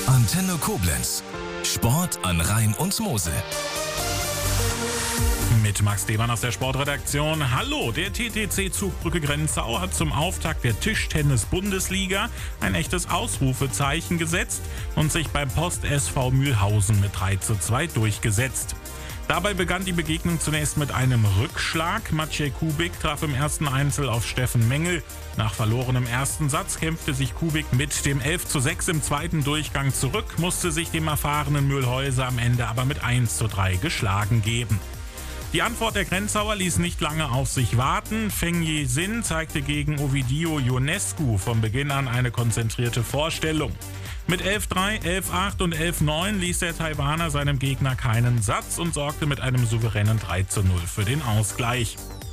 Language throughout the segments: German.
Antenne Koblenz. Sport an Rhein und Mosel. Mit Max Demann aus der Sportredaktion. Hallo, der TTC Zugbrücke Grenzau hat zum Auftakt der Tischtennis-Bundesliga ein echtes Ausrufezeichen gesetzt und sich beim Post SV Mühlhausen mit 3:2 durchgesetzt. Dabei begann die Begegnung zunächst mit einem Rückschlag. Maciej Kubik traf im ersten Einzel auf Steffen Mengel. Nach verlorenem ersten Satz kämpfte sich Kubik mit dem 11:6 im zweiten Durchgang zurück, musste sich dem erfahrenen Mühlhäuser am Ende aber mit 1:3 geschlagen geben. Die Antwort der Grenzauer ließ nicht lange auf sich warten. Feng Ye-Sin zeigte gegen Ovidio Ionescu von Beginn an eine konzentrierte Vorstellung. Mit 11:3, 11:8 und 11:9 ließ der Taiwaner seinem Gegner keinen Satz und sorgte mit einem souveränen 3:0 für den Ausgleich.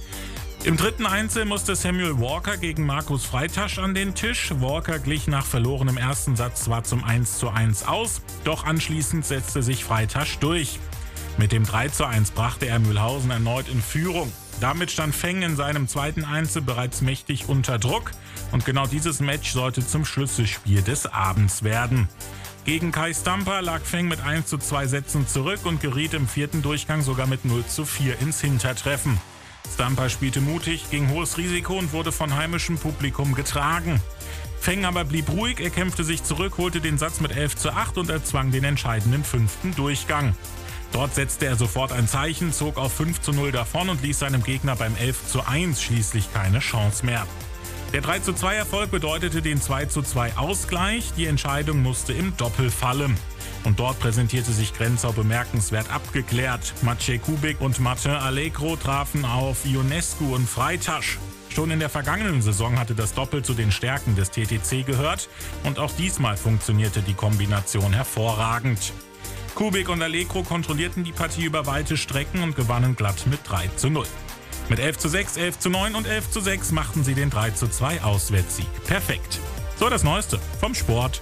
Im dritten Einzel musste Samuel Walker gegen Markus Freitasch an den Tisch. Walker glich nach verlorenem ersten Satz zwar zum 1:1 aus, doch anschließend setzte sich Freitasch durch. Mit dem 3:1 brachte er Mühlhausen erneut in Führung. Damit stand Feng in seinem zweiten Einzel bereits mächtig unter Druck und genau dieses Match sollte zum Schlüsselspiel des Abends werden. Gegen Kai Stamper lag Feng mit 1:2 Sätzen zurück und geriet im vierten Durchgang sogar mit 0:4 ins Hintertreffen. Stamper spielte mutig, ging hohes Risiko und wurde von heimischem Publikum getragen. Feng aber blieb ruhig, er kämpfte sich zurück, holte den Satz mit 11:8 und erzwang den entscheidenden fünften Durchgang. Dort setzte er sofort ein Zeichen, zog auf 5:0 davon und ließ seinem Gegner beim 11:1 schließlich keine Chance mehr. Der 3:2-Erfolg bedeutete den 2:2 Ausgleich, die Entscheidung musste im Doppel fallen. Und dort präsentierte sich Grenzau bemerkenswert abgeklärt. Maciej Kubik und Martin Allegro trafen auf Ionescu und Freitasch. Schon in der vergangenen Saison hatte das Doppel zu den Stärken des TTC gehört und auch diesmal funktionierte die Kombination hervorragend. Kubik und Allegro kontrollierten die Partie über weite Strecken und gewannen glatt mit 3:0. Mit 11:6, 11:9 und 11:6 machten sie den 3:2 Auswärtssieg. Perfekt. So das Neueste vom Sport.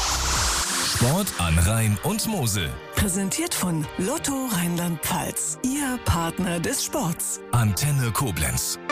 Sport an Rhein und Mosel. Präsentiert von Lotto Rheinland-Pfalz. Ihr Partner des Sports. Antenne Koblenz.